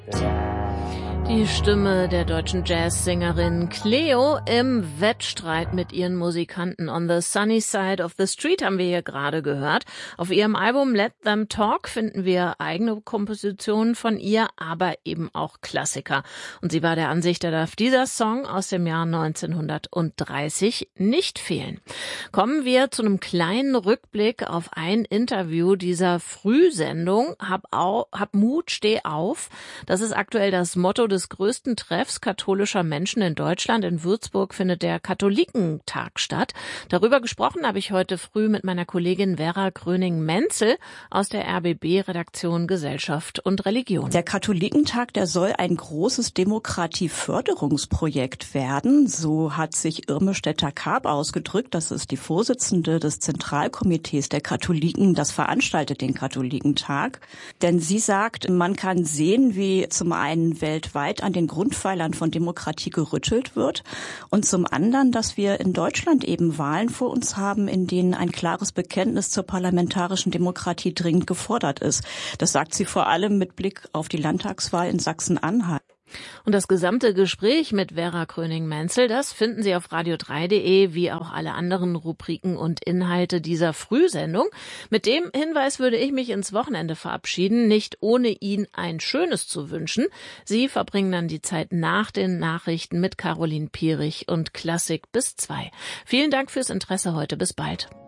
Die Stimme der deutschen Jazzsängerin Cleo im Wettstreit mit ihren Musikanten. On the Sunny Side of the Street haben wir hier gerade gehört. Auf ihrem Album Let Them Talk finden wir eigene Kompositionen von ihr, aber eben auch Klassiker. Und sie war der Ansicht, da darf dieser Song aus dem Jahr 1930 nicht fehlen. Kommen wir zu einem kleinen Rückblick auf ein Interview dieser Frühsendung. Hab Mut, steh auf. Das ist aktuell das Motto des größten Treffs katholischer Menschen in Deutschland. In Würzburg findet der Katholikentag statt. Darüber gesprochen habe ich heute früh mit meiner Kollegin Vera Gröning-Menzel aus der RBB-Redaktion Gesellschaft und Religion. Der Katholikentag, der soll ein großes Demokratieförderungsprojekt werden. So hat sich Irme Stetter-Karp ausgedrückt. Das ist die Vorsitzende des Zentralkomitees der Katholiken. Das veranstaltet den Katholikentag. Denn sie sagt, man kann sehen, wie zum einen weltweit an den Grundpfeilern von Demokratie gerüttelt wird und zum anderen, dass wir in Deutschland eben Wahlen vor uns haben, in denen ein klares Bekenntnis zur parlamentarischen Demokratie dringend gefordert ist. Das sagt sie vor allem mit Blick auf die Landtagswahl in Sachsen-Anhalt. Und das gesamte Gespräch mit Vera Gröning-Menzel, das finden Sie auf radio3.de, wie auch alle anderen Rubriken und Inhalte dieser Frühsendung. Mit dem Hinweis würde ich mich ins Wochenende verabschieden, nicht ohne Ihnen ein schönes zu wünschen. Sie verbringen dann die Zeit nach den Nachrichten mit Caroline Pierich und Klassik bis 2. Vielen Dank fürs Interesse heute. Bis bald.